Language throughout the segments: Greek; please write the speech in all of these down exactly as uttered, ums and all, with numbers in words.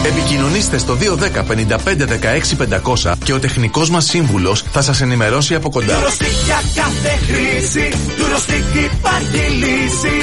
Επικοινωνήστε στο δύο ένα μηδέν πέντε πέντε δεκαέξι πεντακόσια και ο τεχνικός μας σύμβουλος θα σας ενημερώσει από κοντά. Eurostic για κάθε χρήση, Eurostic υπάρχει λύση.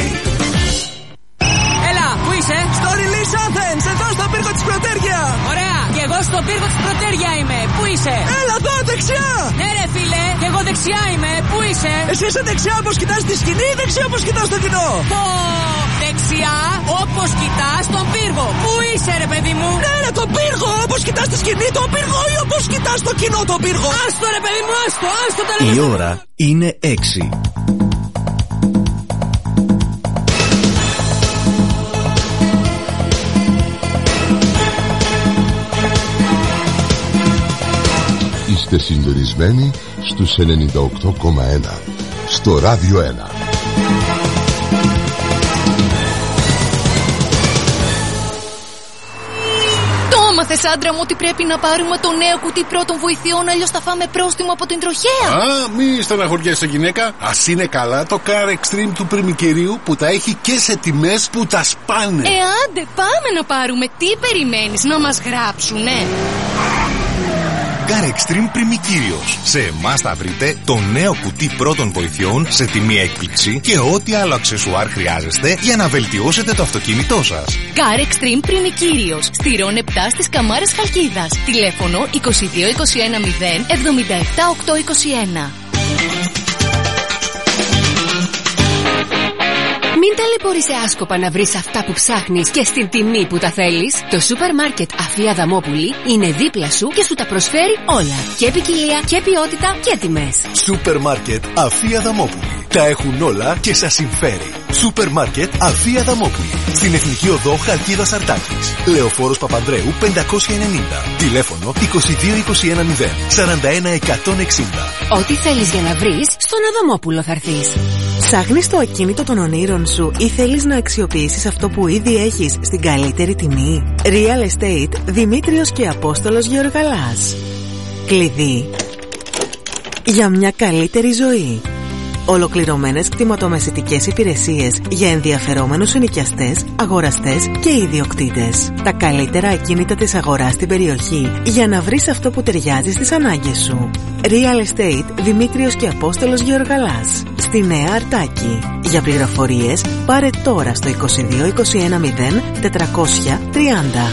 Έλα, πού είσαι? Στο Release Athens, εδώ στο πύργο της Πρωτέρια. Ωραία, και εγώ στο πύργο της Πρωτέρια είμαι. Πού είσαι? Έλα εδώ, δεξιά. Ναι ρε φίλε, και εγώ δεξιά είμαι. Πού είσαι? Εσύ είσαι δεξιά όπως κοιτάς τη σκηνή ή δεξιά όπως κοιτάς το κοινό? Πω, δεξιά όπως κοιτάς τον πύργο. Πού είσαι ρε παιδί μου? Ναι ρε, τον πύργο, όπως κοιτάς τη σκηνή τον πύργο ή όπως κοιτάς το κοινό τον πύργο? Άστο ρε παιδί μου, άστο, άστο το Η ώρα είναι έξι. Είστε συντονισμένοι στους ενενήντα οκτώ κόμμα ένα στο Ράδιο ένα. Το έμαθες άντρα μου ότι πρέπει να πάρουμε το νέο κουτί πρώτων βοηθειών, αλλιώς θα φάμε πρόστιμο από την τροχέα? Α, μη στεναχωριέσαι γυναίκα. Ας είναι καλά το Car Extreme του πριμικερίου που τα έχει και σε τιμές που τα σπάνε. Ε, άντε, πάμε να πάρουμε. Τι περιμένεις, να μας γράψουνε? Car Extreme Πριμικύριος. Σε εμάς θα βρείτε το νέο κουτί πρώτων βοηθειών σε τιμή έκπληξη και ό,τι άλλο αξεσουάρ χρειάζεστε για να βελτιώσετε το αυτοκίνητό σας. Car Extreme Πριμικύριος. Στη Ρον επτά στις Καμάρες Χαλκίδας. Τηλέφωνο είκοσι δύο είκοσι ένα μηδέν εβδομήντα επτά οκτακόσια είκοσι ένα. Μην ταλαιπωρείσαι άσκοπα να βρεις αυτά που ψάχνεις και στην τιμή που τα θέλεις. Το σούπερ μάρκετ Αφία Δαμόπουλη είναι δίπλα σου και σου τα προσφέρει όλα. Και ποικιλία και ποιότητα και τιμές. Σούπερ μάρκετ Αφία Δαμόπουλη. Τα έχουν όλα και σας συμφέρει. Σούπερ μάρκετ Αφία Δαμόπουλη. Στην Εθνική Οδό Χαλκίδας Αρτάκης. Λεωφόρος Παπανδρέου πεντακόσια ενενήντα. Τηλέφωνο είκοσι δύο είκοσι ένα μηδέν σαράντα ένα εκατόν εξήντα. Ό,τι θέλεις για να βρεις, στον Αδαμόπουλο θα έρθεις. Ψάχνεις το ακίνητο των ονείρων σου ή θέλεις να αξιοποιήσεις αυτό που ήδη έχεις στην καλύτερη τιμή? Real Estate Δημήτριος και Απόστολος Γεωργαλάς. Κλειδί για μια καλύτερη ζωή. Ολοκληρωμένες κτηματομεσητικές υπηρεσίες για ενδιαφερόμενους συνοικιαστές, αγοραστές και ιδιοκτήτες. Τα καλύτερα ακίνητα της αγοράς στην περιοχή για να βρεις αυτό που ταιριάζει στις ανάγκες σου. Real Estate Δημήτριος και Απόστολος Γεωργαλάς. Στη Νέα Αρτάκη. Για πληροφορίες πάρε τώρα στο είκοσι δύο είκοσι ένα μηδέν τετρακόσια τριάντα.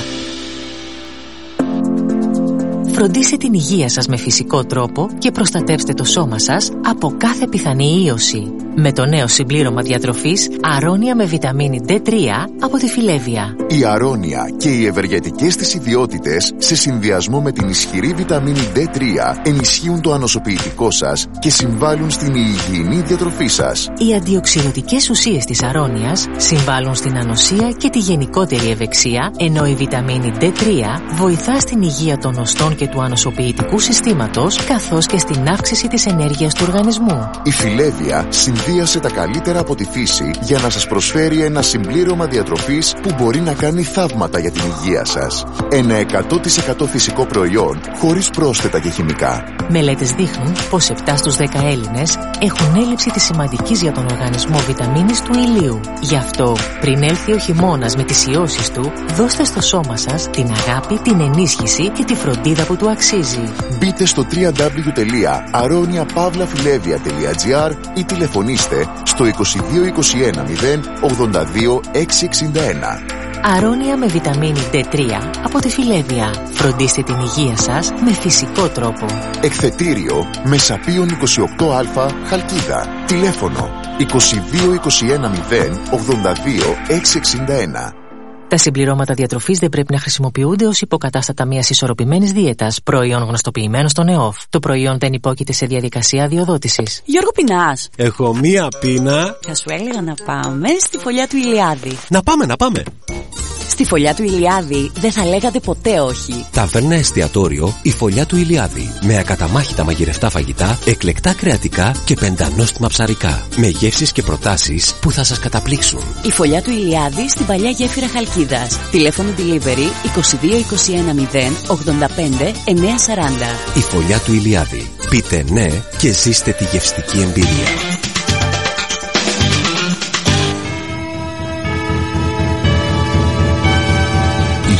Φροντίστε την υγεία σας με φυσικό τρόπο και προστατεύστε το σώμα σας από κάθε πιθανή ίωση. Με το νέο συμπλήρωμα διατροφής Αρώνια με βιταμίνη ντι τρία από τη Φιλέβια. Η Αρώνια και οι ευεργετικές της ιδιότητες σε συνδυασμό με την ισχυρή βιταμίνη ντι τρία ενισχύουν το ανοσοποιητικό σας και συμβάλλουν στην υγιεινή διατροφή σας. Οι αντιοξυδοτικές ουσίες της Αρώνιας συμβάλλουν στην ανοσία και τη γενικότερη ευεξία, ενώ η βιταμίνη ντι τρία βοηθά στην υγεία των οστών και του ανοσοποιητικού συστήματος, καθώς και στην αύξηση της ενέργειας του οργανισμού. Η Φιλέβια συνδύασε τα καλύτερα από τη φύση για να σας προσφέρει ένα συμπλήρωμα διατροφής που μπορεί να κάνει θαύματα για την υγεία σας. Ένα εκατό τοις εκατό φυσικό προϊόν χωρίς πρόσθετα και χημικά. Μελέτες δείχνουν πως επτά στους δέκα Έλληνες έχουν έλλειψη της σημαντικής για τον οργανισμό βιταμίνης του ηλίου. Γι' αυτό, πριν έλθει ο χειμώνας με τις ιώσεις του, δώστε στο σώμα σας την αγάπη, την ενίσχυση και τη φροντίδα που του αξίζει. Μπείτε στο double-u double-u double-u τελεία αρώνια παύλα φιλέβια τελεία τζι άρ ή τηλεφωνήστε στο είκοσι δύο είκοσι ένα μηδέν ογδόντα δύο εξακόσια εξήντα ένα. Αρώνια με βιταμίνη ντι τρία από τη Φιλέβια. Φροντίστε την υγεία σας με φυσικό τρόπο. Εκθετήριο Μεσαπίων είκοσι οκτώ Α Χαλκίδα. Τηλέφωνο είκοσι δύο είκοσι ένα μηδέν ογδόντα δύο εξακόσια εξήντα ένα. Τα συμπληρώματα διατροφής δεν πρέπει να χρησιμοποιούνται ως υποκατάστατα μιας ισορροπημένης δίαιτας, προϊόν γνωστοποιημένο στον ΕΟΦ. Το προϊόν δεν υπόκειται σε διαδικασία αδειοδότησης. Γιώργο, πεινάς? Έχω μία πείνα. Θα σου έλεγα να πάμε στη φωλιά του Ηλιάδη. Να πάμε, να πάμε. Στη φωλιά του Ηλιάδη δεν θα λέγατε ποτέ όχι. Ταβέρνα εστιατόριο η φωλιά του Ηλιάδη. Με ακαταμάχητα μαγειρευτά φαγητά, εκλεκτά κρεατικά και πεντανόστιμα ψαρικά. Με γεύσεις και προτάσεις που θα σας καταπλήξουν. Η φωλιά του Ηλιάδη στην παλιά γέφυρα Χαλκίδας. Τηλέφωνο delivery είκοσι δύο είκοσι ένα μηδέν ογδόντα πέντε εννιακόσια σαράντα. Η φωλιά του Ηλιάδη. Πείτε ναι και ζήστε τη γευστική εμπειρία.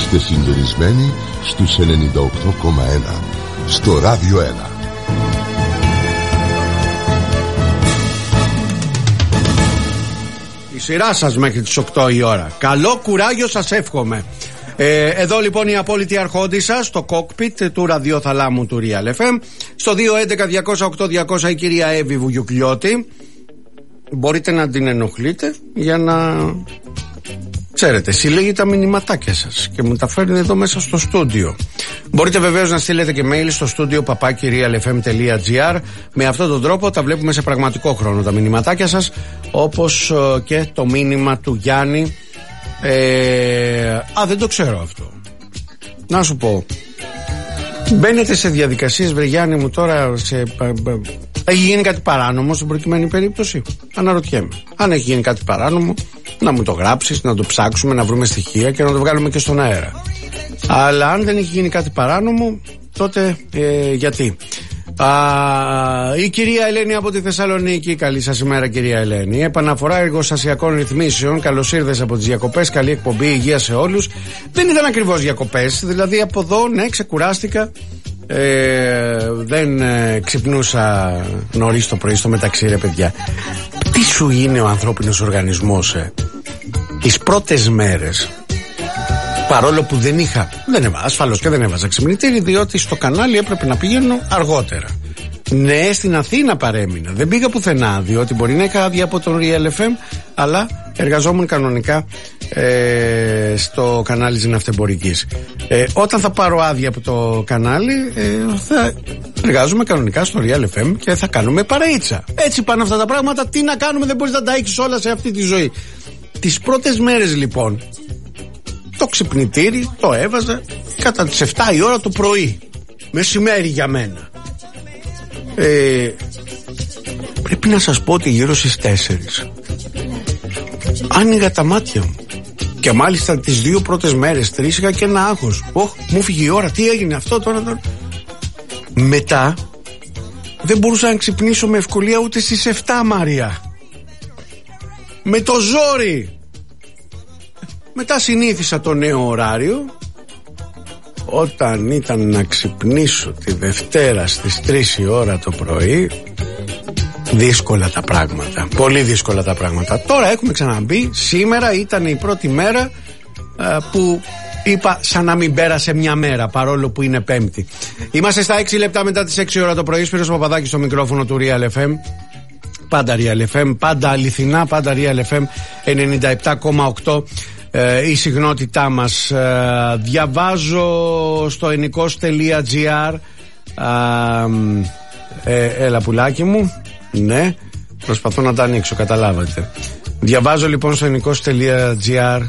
Είστε συντονισμένοι στους ενενήντα οκτώ κόμμα ένα στο Ράδιο ένα. Η σειρά σας μέχρι τις οκτώ η ώρα. Καλό κουράγιο σας εύχομαι. Ε, εδώ λοιπόν η απόλυτη αρχόντη σας στο κόκπιτ του ραδιοθαλάμου του Real εφ εμ. Στο δύο έντεκα διακόσια οκτώ διακόσια η κυρία Εύη Βουγιουκλιώτη. Μπορείτε να την ενοχλείτε για να... Ξέρετε, συλλέγει τα μηνυματάκια σας και μου τα φέρνει εδώ μέσα στο στούντιο. Μπορείτε βεβαίως να στείλετε και mail στο στούντιο παπάκι real f m τελεία g r. Με αυτόν τον τρόπο τα βλέπουμε σε πραγματικό χρόνο τα μηνυματάκια σας, όπως ε, και το μήνυμα του Γιάννη. Ε, α, δεν το ξέρω αυτό. Να σου πω. Μπαίνετε σε διαδικασίες, βρε Γιάννη μου, τώρα σε... Έχει γίνει κάτι παράνομο στην προκειμένη περίπτωση? Αναρωτιέμαι. Αν έχει γίνει κάτι παράνομο, να μου το γράψεις, να το ψάξουμε, να βρούμε στοιχεία και να το βγάλουμε και στον αέρα. Αλλά αν δεν έχει γίνει κάτι παράνομο, τότε ε, γιατί? Α, η κυρία Ελένη από τη Θεσσαλονίκη. Καλή σας ημέρα, κυρία Ελένη. Επαναφορά εργοστασιακών ρυθμίσεων. Καλώς ήρθες από τις διακοπές. Καλή εκπομπή, υγεία σε όλους. Δεν ήταν ακριβώς διακοπές. Δηλαδή από εδώ, ναι, ξεκουράστηκα. Ε, δεν ε, ξυπνούσα νωρίς το πρωί στο μεταξύ, ρε παιδιά. Τι σου είναι ο ανθρώπινος οργανισμός, ε? Τις πρώτες μέρες, παρόλο που δεν είχα, δεν έβαζα, ασφαλώς και δεν έβαζα ξυπνητήρι, διότι στο κανάλι έπρεπε να πηγαίνω αργότερα. Ναι, στην Αθήνα παρέμεινα. Δεν πήγα πουθενά, διότι μπορεί να είχα άδεια από τον Real εφ εμ, αλλά εργαζόμουν κανονικά ε, στο κανάλι της Ναυτεμπορικής. Ε, όταν θα πάρω άδεια από το κανάλι, ε, θα εργάζομαι κανονικά στο Real εφ εμ και θα κάνουμε παραίτσα. Έτσι πάνε αυτά τα πράγματα. Τι να κάνουμε, δεν μπορείς να τα έχεις όλα σε αυτή τη ζωή. Τις πρώτες μέρες λοιπόν, το ξυπνητήρι το έβαζα κατά τις επτά η ώρα το πρωί. Μεσημέρι για μένα. Ε, πρέπει να σας πω ότι γύρω στις τέσσερις άνοιγα τα μάτια μου. Και μάλιστα τις δύο πρώτες μέρες, τρεις, είχα και ένα άγχος. Ωχ, μου φύγει η ώρα, τι έγινε αυτό τώρα, τώρα. Μετά δεν μπορούσα να ξυπνήσω με ευκολία ούτε στις επτά, Μαρία. Με το ζόρι. Μετά συνήθισα το νέο ωράριο. Όταν ήταν να ξυπνήσω τη Δευτέρα στις τρεις η ώρα το πρωί, δύσκολα τα πράγματα. Πολύ δύσκολα τα πράγματα. Τώρα έχουμε ξαναμπεί. Σήμερα ήταν η πρώτη μέρα α, που είπα σαν να μην πέρασε μια μέρα, παρόλο που είναι Πέμπτη. Είμαστε στα έξι λεπτά μετά τις έξι ώρα το πρωί. Σπύρος Παπαδάκης στο μικρόφωνο του Real εφ εμ. Πάντα Real εφ εμ, πάντα αληθινά, πάντα Real εφ εμ ενενήντα επτά κόμμα οκτώ. Ε, η συχνότητά μας. Ε, διαβάζω στο ενικός τελεία τζι άρ. ε, έλα πουλάκι μου. Ναι, προσπαθώ να τα ανοίξω, καταλάβατε. Διαβάζω λοιπόν στο ενικός τελεία τζι άρ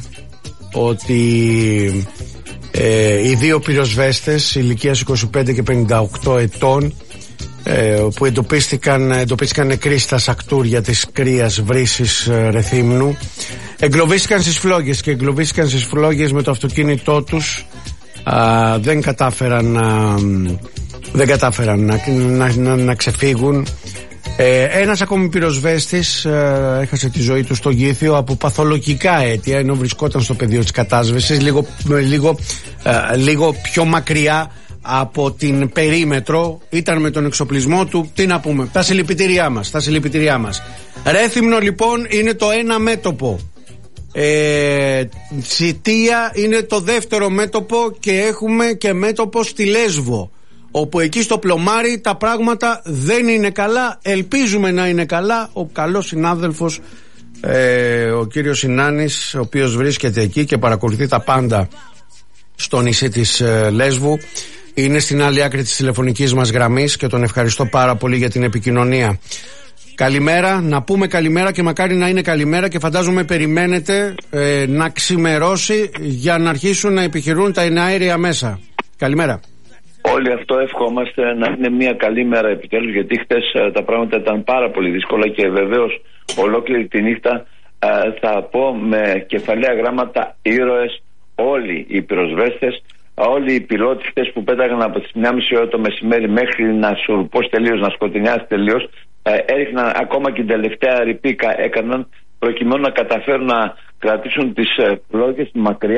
ότι ε, οι δύο πυροσβέστες ηλικίας είκοσι πέντε και πενήντα οκτώ ετών ε, που εντοπίστηκαν, εντοπίστηκαν νεκροί στα σακτούρια της Κρίας Βρύσης ε, Ρεθύμνου, εγκλωβίστηκαν στις φλόγες και εγκλωβίστηκαν στις φλόγες με το αυτοκίνητό τους. Α, δεν κατάφεραν να, δεν κατάφεραν να, να, να, να ξεφύγουν. Ε, ένας ακόμη πυροσβέστης ε, έχασε τη ζωή του στο Γήθιο από παθολογικά αίτια, ενώ βρισκόταν στο πεδίο της κατάσβεσης, λίγο, λίγο, ε, λίγο πιο μακριά από την περίμετρο. Ήταν με τον εξοπλισμό του, τι να πούμε, τα συλληπιτήριά μας, τα συλληπιτήριά μας. Ρέθυμνο λοιπόν είναι το ένα μέτωπο. Ε, Σιτία είναι το δεύτερο μέτωπο και έχουμε και μέτωπο στη Λέσβο, όπου εκεί στο Πλωμάρι τα πράγματα δεν είναι καλά. Ελπίζουμε να είναι καλά. Ο καλός συνάδελφος ε, ο κύριος Συνάνης, ο οποίος βρίσκεται εκεί και παρακολουθεί τα πάντα στο νησί της ε, Λέσβου, είναι στην άλλη άκρη της τηλεφωνικής μας γραμμής και τον ευχαριστώ πάρα πολύ για την επικοινωνία. Καλημέρα, να πούμε καλημέρα και μακάρι να είναι καλημέρα, και φαντάζομαι περιμένετε ε, να ξημερώσει για να αρχίσουν να επιχειρούν τα εναέρια μέσα. Καλημέρα. Όλοι αυτό ευχόμαστε, να είναι μια καλή μέρα επιτέλους, γιατί χτες ε, τα πράγματα ήταν πάρα πολύ δύσκολα και βεβαίως ολόκληρη τη νύχτα ε, θα πω με κεφαλαία γράμματα ήρωες όλοι οι πυροσβέστες, όλοι οι πιλότοι χτες που πέταγαν από τις μια και μισή ώρα το μεσημέρι μέχρι να σουρπώσει τελείως, να σκοτεινιάσει τελείως. Ε, έριχναν ακόμα και την τελευταία ρηπή έκαναν προκειμένου να καταφέρουν να κρατήσουν τις ε, φλόγες μακριά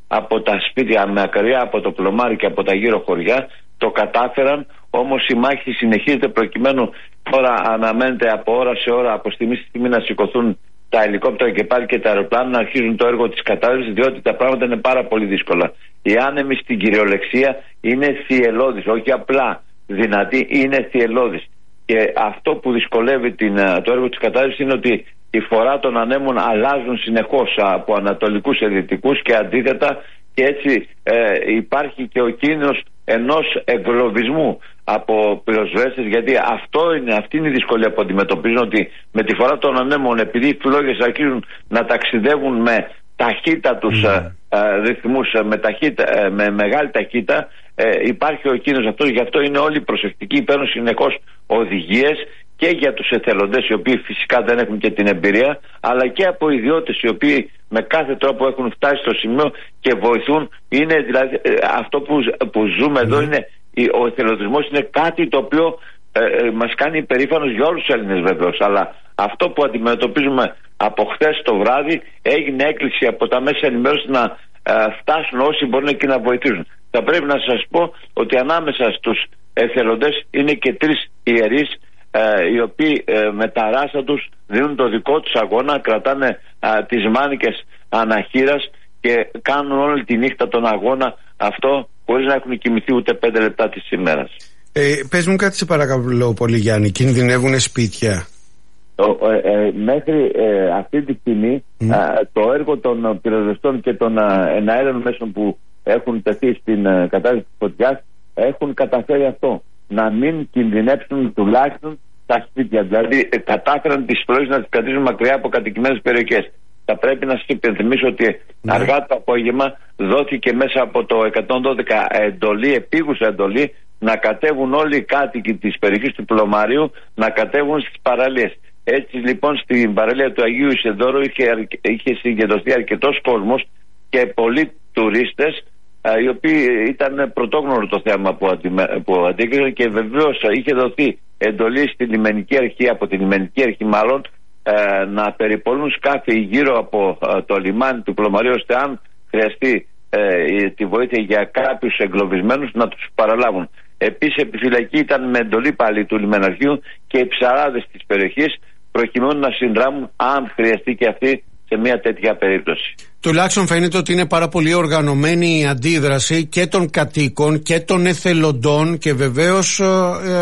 από τα σπίτια, μακριά από το πλωμάρι και από τα γύρω χωριά. Το κατάφεραν, όμως η μάχη συνεχίζεται προκειμένου τώρα αναμένεται από ώρα σε ώρα, από στιγμή στη στιγμή να σηκωθούν τα ελικόπτερα και πάλι και τα αεροπλάνα να αρχίζουν το έργο της κατάρρευσης, διότι τα πράγματα είναι πάρα πολύ δύσκολα. Οι άνεμοι στην κυριολεξία είναι θυελλώδεις, όχι απλά δυνατοί, είναι θυελλώδεις. Και αυτό που δυσκολεύει την, το έργο της κατάρρευσης είναι ότι η φορά των ανέμων αλλάζουν συνεχώς από ανατολικούς σε δυτικούς και αντίθετα, και έτσι ε, υπάρχει και ο κίνδυνος ενός εγκλωβισμού από πυροσβέστες, γιατί αυτό είναι, αυτή είναι η δυσκολία που αντιμετωπίζουν, ότι με τη φορά των ανέμων, επειδή οι φλόγες αρχίζουν να ταξιδεύουν με ταχύτατους mm. ε, ε, ρυθμούς, με, ταχύτα, ε, με μεγάλη ταχύτητα, ε, υπάρχει ο κίνδυνος αυτός. Γι' αυτό είναι όλοι προσεκτικοί, παίρνουν συνεχώς οδηγίες και για τους εθελοντές, οι οποίοι φυσικά δεν έχουν και την εμπειρία, αλλά και από ιδιώτες οι οποίοι με κάθε τρόπο έχουν φτάσει στο σημείο και βοηθούν. Είναι δηλαδή αυτό που, που ζούμε εδώ, είναι ο εθελοντισμός είναι κάτι το οποίο ε, ε, μας κάνει υπερήφανος για όλους τους Έλληνες βεβαίως, αλλά αυτό που αντιμετωπίζουμε από χθες το βράδυ, έγινε έκκληση από τα μέσα ενημέρωσης να ε, φτάσουν όσοι μπορούν εκεί να βοηθήσουν. Θα πρέπει να σας πω ότι ανάμεσα στους εθελοντές είναι και τρεις ιερείς, Ε, οι οποίοι ε, με τα ράσα τους δίνουν το δικό τους αγώνα, κρατάνε ε, τις μάνικες αναχείρας και κάνουν όλη τη νύχτα τον αγώνα αυτό χωρίς να έχουν κοιμηθεί ούτε πέντε λεπτά της ημέρας. Ε, πες μου κάτι σε παρακαλώ πολύ, Γιάννη, κινδυνεύουν σπίτια? Το, ε, ε, μέχρι ε, αυτή τη στιγμή mm. ε, το έργο των πυροσβεστών και των ε, εναέρων μέσων που έχουν τεθεί στην ε, κατάσταση της φωτιάς έχουν καταφέρει αυτό, να μην κινδυνεύσουν τουλάχιστον τα σπίτια. Δηλαδή ε, κατάφεραν τις φλόγες να τις κρατήσουν μακριά από κατοικημένες περιοχές. Θα πρέπει να σας υπενθυμίσω ότι ναι. αργά το απόγευμα δόθηκε μέσα από το εκατόν δώδεκα εντολή, επίγουσα εντολή, να κατέβουν όλοι οι κάτοικοι της περιοχής του Πλωμάριου, να κατέβουν στις παραλίες. Έτσι λοιπόν στην παραλία του Αγίου Ισεδόρου είχε, είχε συγκεντρωθεί αρκετός κόσμος και πολλοί τουρίστες, οι οποίοι ήταν πρωτόγνωρο το θέμα που, αντι, που αντίκρισαν, και βεβαίως είχε δοθεί εντολή στην λιμενική αρχή, από την λιμενική αρχή μάλλον, ε, να περιπολούν σκάφη γύρω από ε, το λιμάνι του Πλωμαρίου, ώστε αν χρειαστεί ε, τη βοήθεια για κάποιους εγκλωβισμένους να τους παραλάβουν. Επίσης επιφυλακή ήταν με εντολή πάλι του λιμεναρχείου και οι ψαράδες της περιοχής, προκειμένου να συνδράμουν αν χρειαστεί και αυτοί σε μια τέτοια περίπτωση. Τουλάχιστον φαίνεται ότι είναι πάρα πολύ οργανωμένη η αντίδραση και των κατοίκων και των εθελοντών και βεβαίως ε,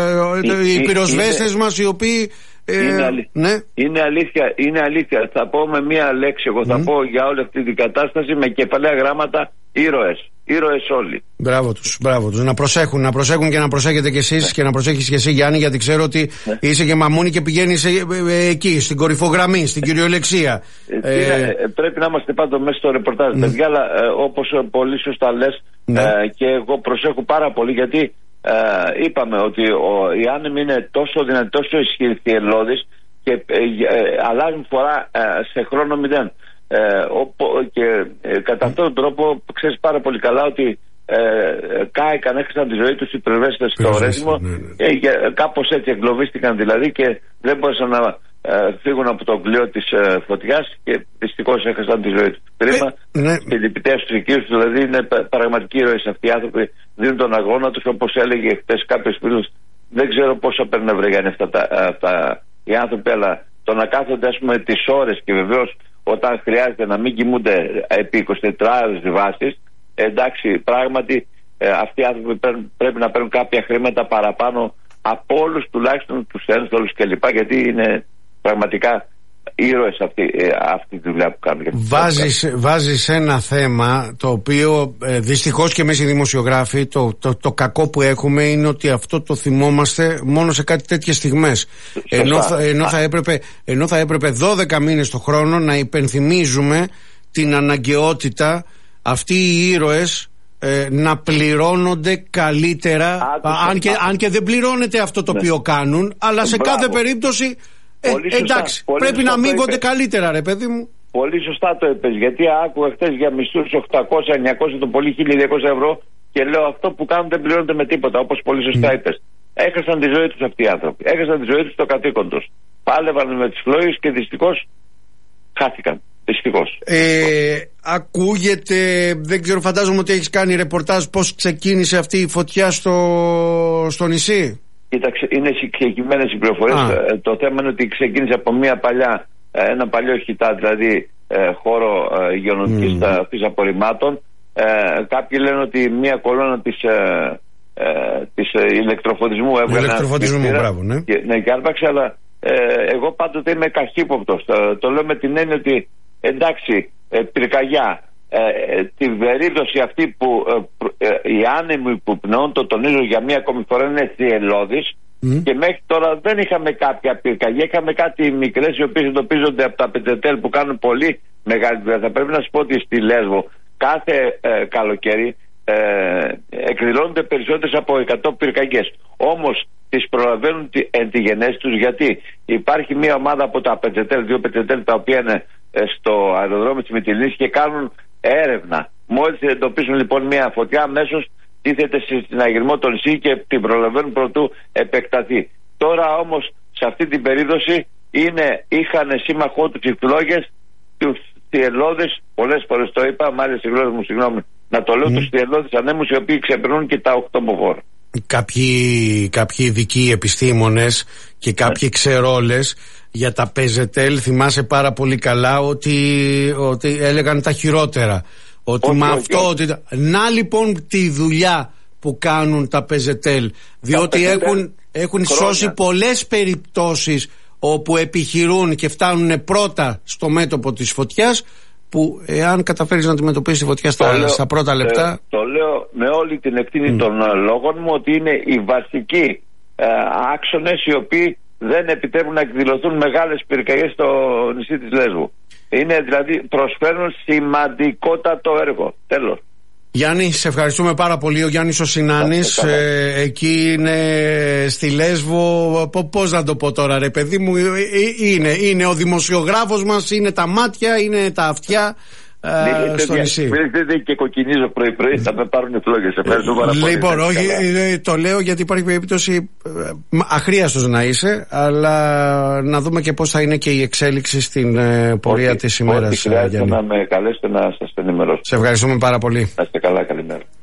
ε, οι πυροσβέστες μας, οι οποίοι ε, είναι, αλήθεια. Ναι. είναι αλήθεια, είναι αλήθεια. Θα πω με μία λέξη, εγώ θα mm. πω για όλη αυτή την κατάσταση με κεφαλαία γράμματα ήρωες. Ήρωες όλοι. Μπράβο τους, μπράβο τους. Να προσέχουν, να προσέχουν και να προσέχετε κι εσείς, ναι. και να προσέχεις κι εσύ, Γιάννη, γιατί ξέρω ότι ναι. είσαι και μαμούνι και πηγαίνεις ε, ε, εκεί, στην κορυφογραμμή, στην κυριολεξία. Ε, ε, ε, πρέπει να είμαστε πάντοτε μέσα στο ρεπορτάζ, ναι. παιδιά, αλλά ε, όπως πολύ σωστά λες, ναι. ε, και εγώ προσέχω πάρα πολύ, γιατί ε, είπαμε ότι ο, οι άνεμοι είναι τόσο δυνατοί, τόσο ισχυροί θυελλώδεις και ε, ε, αλλάζουν φορά ε, σε χρόνο μηδέν. Ε, οπό, και ε, κατά αυτόν τον τρόπο ξέρεις πάρα πολύ καλά ότι ε, κάηκαν, έχασαν τη ζωή τους οι πυροσβέστες στο Ρέθυμο, ναι, ναι. και ε, κάπως έτσι εγκλωβίστηκαν δηλαδή και δεν μπορούσαν να ε, φύγουν από το κλειό της ε, φωτιάς και δυστυχώς έχασαν τη ζωή τους. Κρίμα, ε, ναι. και οι λυπητές τους οικείους, δηλαδή είναι πραγματικοί ήρωες αυτοί οι άνθρωποι, δίνουν τον αγώνα τους, όπως έλεγε χτες κάποιος φίλος. Δεν ξέρω πόσο παίρνουν βρεγάνε αυτά, τα, αυτά οι άνθρωποι, αλλά το να κάθονται ας πούμε τις ώρες και βεβαίως όταν χρειάζεται να μην κοιμούνται επί εικοσιτετράωρες βάσεις, εντάξει, πράγματι ε, αυτοί οι άνθρωποι πρέπει, πρέπει να παίρνουν κάποια χρήματα παραπάνω από όλους, τουλάχιστον τους ένστολους κλπ, γιατί είναι πραγματικά ήρωες αυτή, ε, αυτή τη δουλειά που κάνουν. Βάζεις, βάζεις ένα θέμα το οποίο ε, δυστυχώς και εμείς οι δημοσιογράφοι το, το, το κακό που έχουμε είναι ότι αυτό το θυμόμαστε μόνο σε κάτι τέτοιες στιγμές. Ενώ θα, ενώ, θα έπρεπε, ενώ θα έπρεπε δώδεκα μήνες το χρόνο να υπενθυμίζουμε την αναγκαιότητα αυτοί οι ήρωες ε, να πληρώνονται καλύτερα, α, αν, και, αν και δεν πληρώνεται αυτό το ναι. οποίο κάνουν, αλλά σε Μπράβο. κάθε περίπτωση Ε, σωστά, εντάξει, πρέπει να αμείβονται καλύτερα, ρε παιδί μου. Πολύ σωστά το είπες, γιατί άκουγα χθες για μισθούς οκτακόσια εννιακόσια, το πολύ χίλια διακόσια ευρώ, και λέω αυτό που κάνουν δεν πληρώνεται με τίποτα, όπως πολύ σωστά mm. είπες. Έχασαν τη ζωή τους αυτοί οι άνθρωποι. Έχασαν τη ζωή τους στο κατοίκον τους. Πάλευαν με τις φλόγες και δυστυχώς χάθηκαν. Δυστυχώς. Ε, ακούγεται, δεν ξέρω, φαντάζομαι ότι έχεις κάνει ρεπορτάζ πώς ξεκίνησε αυτή η φωτιά στο, στο νησί. Κοίταξε, είναι συγκεκριμένες οι πληροφορίες. Ε, το θέμα είναι ότι ξεκίνησε από μια παλιά, ένα παλιό χιτά, δηλαδή ε, χώρο ε, υγειονομικής mm. ταφής απορριμμάτων. Ε, κάποιοι λένε ότι μια κολόνα της, ε, ε, της ε, ηλεκτροφωτισμού έβγαλε. Ηλεκτροφωτισμού, μπράβο, ναι. Και, ναι, και άρπαξε, αλλά ε, εγώ πάντοτε είμαι καχύποπτος. Το, το λέω με την έννοια ότι εντάξει, ε, πυρκαγιά, ε, ε, την περίπτωση αυτή που ε, ε, οι άνεμοι που πνέουν, το τονίζω για μία ακόμη φορά, είναι θυελλώδεις mm. και μέχρι τώρα δεν είχαμε κάποια πυρκαγιά, είχαμε κάτι μικρές οι οποίες εντοπίζονται από τα πεντετέλ που κάνουν πολύ μεγάλη δουλειά. Θα πρέπει να σου πω ότι στη Λέσβο κάθε ε, καλοκαίρι ε, εκδηλώνονται περισσότερες από εκατό πυρκαγιές. Όμως τις προλαβαίνουν εν τη γενέση τους, γιατί υπάρχει μια ομάδα από τα πεντετέλ, δύο πεντετέλ τα οποία είναι στο αεροδρόμιο της Μυτιλήνης και κάνουν έρευνα. Μόλις εντοπίσουν λοιπόν μια φωτιά, αμέσως τίθεται στην αγερμό των νησί και την προλαβαίνουν προτού επεκταθεί. Τώρα όμως σε αυτή την περίπτωση είναι, είχαν σύμμαχό τους οι φλόγες, τους θυελλώδες, πολλές φορές το είπα, μάλιστα συγγνώμη μου, συγγνώμη να το λέω, mm. τους θυελλώδες ανέμους οι οποίοι ξεπερνούν και τα οκτώ μποφόρ. Κάποιοι, κάποιοι ειδικοί επιστήμονες και κάποιοι ξερόλες για τα πεζετέλ, θυμάσαι πάρα πολύ καλά ότι, ότι έλεγαν τα χειρότερα. Ότι όχι, με όχι, αυτό, όχι. Ότι... Να λοιπόν τη δουλειά που κάνουν τα πεζετέλ, διότι τα έχουν, έχουν σώσει πολλές περιπτώσεις όπου επιχειρούν και φτάνουν πρώτα στο μέτωπο της φωτιάς, που εάν καταφέρεις να αντιμετωπίσεις τη φωτιά στα, λέω, στα πρώτα λεπτά. Ε, το λέω με όλη την ευθύνη mm. των λόγων μου ότι είναι οι βασικοί ε, άξονες οι οποίοι δεν επιτρέπουν να εκδηλωθούν μεγάλες πυρκαγιές στο νησί της Λέσβου. Είναι δηλαδή, προσφέρουν σημαντικότατο έργο. Τέλος. Γιάννη, σε ευχαριστούμε πάρα πολύ. Ο Γιάννης ο Συνάνης, ε, εκεί είναι στη Λέσβο, πώς να το πω τώρα ρε παιδί μου, είναι, είναι ο δημοσιογράφος μας, είναι τα μάτια, είναι τα αυτιά ε, στο νησί. Μην και κοκκινίζω πρωί πρωί, θα με πάρουν οι φλόγες. Ευχαριστώ πάρα πολύ. Λοιπόν, όχι, το λέω γιατί υπάρχει περίπτωση αχρίαστος να είσαι, αλλά να δούμε και πώς θα είναι και η εξέλιξη στην πορεία της ημέρας. Ό,τι χρειάζεται να με καλέσετε να σας ενημερώσω. Σε ευχαριστούμε πάρα πολύ. Να είστε καλά, καλημέρα.